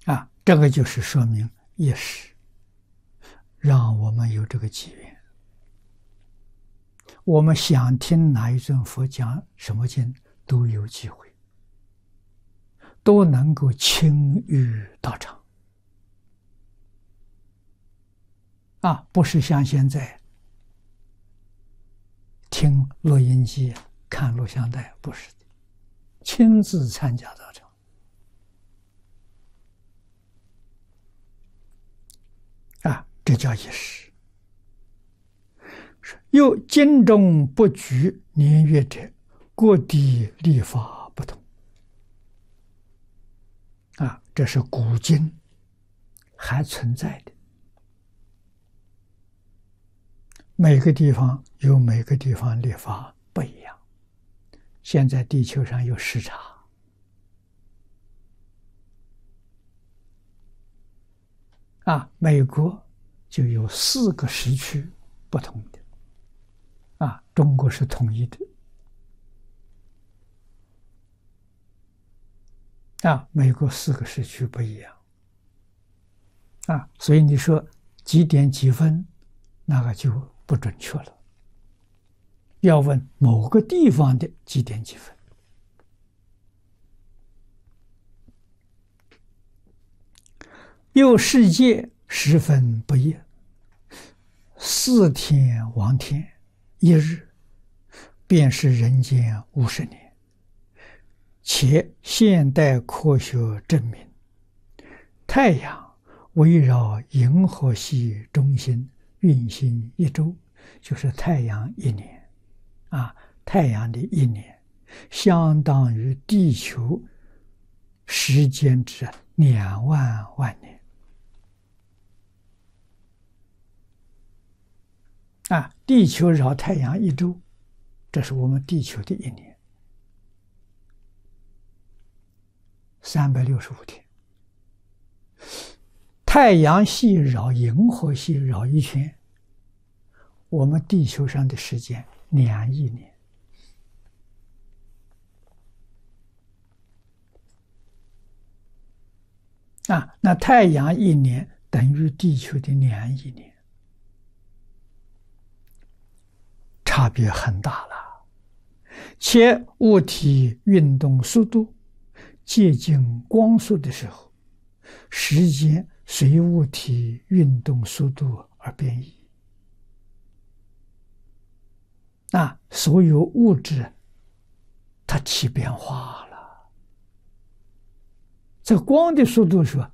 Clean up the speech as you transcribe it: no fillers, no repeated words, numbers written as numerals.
这个就是说明意识让我们有这个机缘。我们想听哪一尊佛讲什么经，都有机会，都能够亲遇道场。不是像现在听录音机、看录像带，不是的，亲自参加道场。这叫意识。又经中不拘年月者，各地立法不同。这是古今还存在的，每个地方有每个地方立法不一样。现在地球上有时差，美国就有4个时区不同的，中国是统一的，美国4个时区不一样，所以你说几点几分，那个就不准确了，要问某个地方的几点几分。又世界时分不一，4天王天1日，便是人间50年。且现代科学证明，太阳围绕银河系中心运行1周，就是太阳1年，太阳的1年相当于地球时间之2万万年。地球绕太阳1周，这是我们地球的1年，365天。太阳系绕银河系绕1圈，我们地球上的时间2亿年。那太阳1年等于地球的2亿年，差别很大了。且物体运动速度接近光速的时候，时间随物体运动速度而变异。所有物质它起变化了。这光的速度说